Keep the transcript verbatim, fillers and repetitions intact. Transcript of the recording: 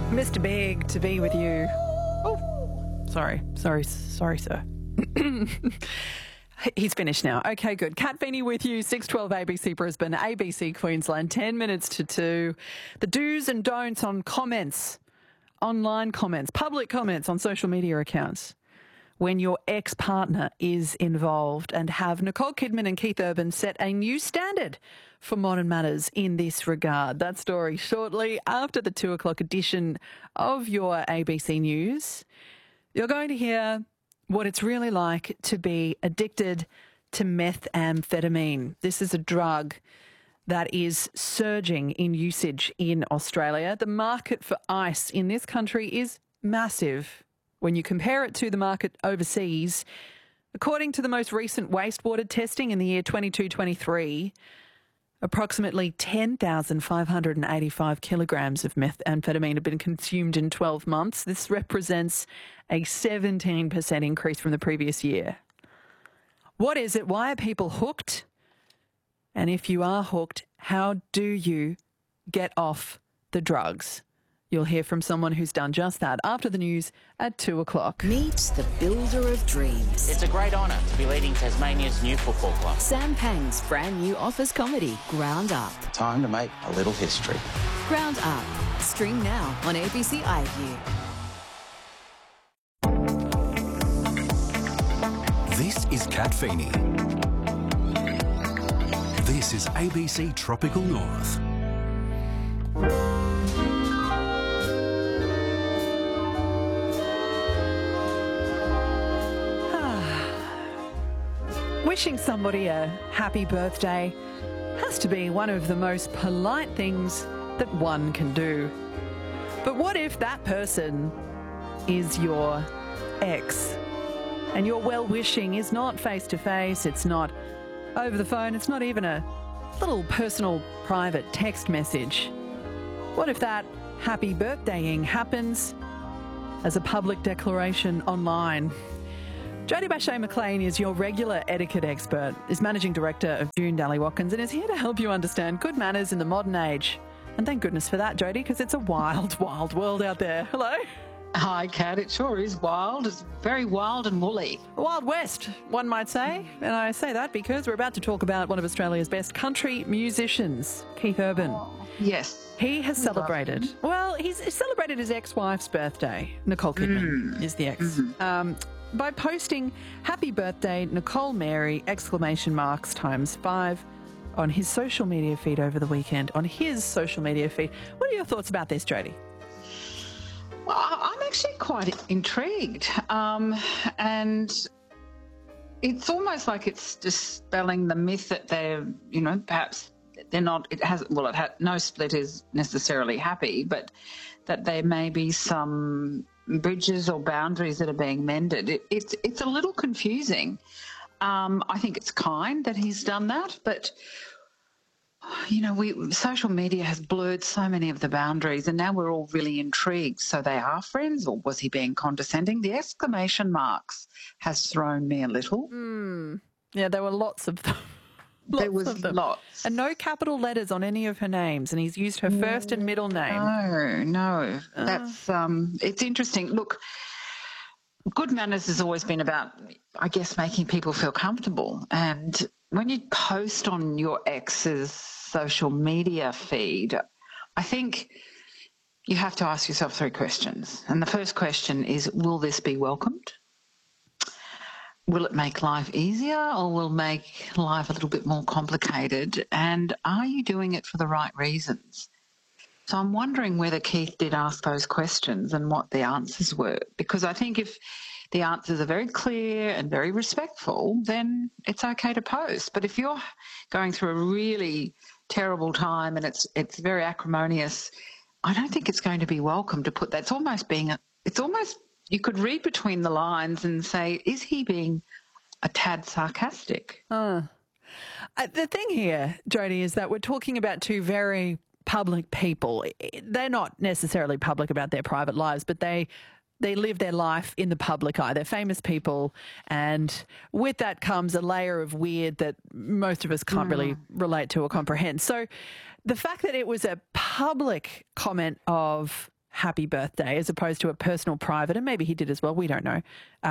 Mister Big, to be with you. Oh, sorry, sorry, sorry, sir. He's finished now. Okay, good. Kat Feeney with you, six twelve A B C Brisbane, A B C Queensland, ten minutes to two. The do's and don'ts on comments, online comments, public comments on social media accounts when your ex-partner is involved, and have Nicole Kidman and Keith Urban set a new standard for modern manners in this regard. That story shortly after the two o'clock edition of your A B C News. You're going to hear what it's really like to be addicted to methamphetamine. This is a drug that is surging in usage in Australia. The market for ice in this country is massive when you compare it to the market overseas. According to the most recent wastewater testing in the year twenty-two twenty-three, approximately ten thousand five hundred eighty-five kilograms of methamphetamine have been consumed in twelve months. This represents a seventeen percent increase from the previous year. What is it? Why are people hooked? And if you are hooked, how do you get off the drugs? You'll hear from someone who's done just that after the news at two o'clock. Meet the builder of dreams. It's a great honour to be leading Tasmania's new football club. Sam Pang's brand new office comedy, Ground Up. Time to make a little history. Ground Up. Stream now on A B C iView. This is Kat Feeney. This is A B C Tropical North. Wishing somebody a happy birthday has to be one of the most polite things that one can do. But what if that person is your ex? And your well-wishing is not face-to-face, it's not over the phone, it's not even a little personal private text message. What if that happy birthdaying happens as a public declaration online? Jodie Bashea-McLean is your regular etiquette expert, is Managing Director of June Dally Watkins, and is here to help you understand good manners in the modern age. And thank goodness for that, Jodie, because it's a wild, wild world out there. Hello? Hi, Kat. It sure is wild. It's very wild and woolly. Wild West, one might say. And I say that because we're about to talk about one of Australia's best country musicians, Keith Urban. Oh, yes. He has celebrated, well, he's celebrated his ex-wife's birthday. Nicole Kidman mm. is the ex. Mm-hmm. Um, by posting happy birthday Nicole Mary exclamation marks times five on his social media feed over the weekend, on his social media feed. What are your thoughts about this, Jodie? Well, I'm actually quite intrigued. Um, and it's almost like it's dispelling the myth that they're, you know, perhaps they're not, it has, well, it had, no split is necessarily happy, but that there may be some bridges or boundaries that are being mended. It, it's it's a little confusing. Um, I think it's kind that he's done that, but you know, we social media has blurred so many of the boundaries, and now we're all really intrigued. So they are friends, or was he being condescending? The exclamation marks has thrown me a little. Mm. Yeah, there were lots of them. Lots there was of them. lots. And no capital letters on any of her names, and he's used her first and middle name. No, no. Uh. That's, um, it's interesting. Look, good manners has always been about, I guess, making people feel comfortable. And when you post on your ex's social media feed, I think you have to ask yourself three questions. And the first question is, will this be welcomed? Will it make life easier, or will it make life a little bit more complicated? And are you doing it for the right reasons? So I'm wondering whether Keith did ask those questions and what the answers were. Because I think if the answers are very clear and very respectful, then it's okay to post. But if you're going through a really terrible time and it's it's very acrimonious, I don't think it's going to be welcome to put that. It's almost being a, it's almost, you could read between the lines and say, is he being a tad sarcastic? Uh, the thing here, Jodie, is that we're talking about two very public people. They're not necessarily public about their private lives, but they they live their life in the public eye. They're famous people, and with that comes a layer of weird that most of us can't mm. really relate to or comprehend. So the fact that it was a public comment of happy birthday as opposed to a personal private, and maybe he did as well, we don't know.